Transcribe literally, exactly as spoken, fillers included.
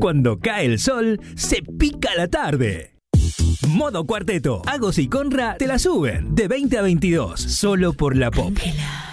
Cuando cae el sol, se pica la tarde. Modo Cuarteto. Agos y Conra te la suben de veinte a veintidós, solo por la Pop.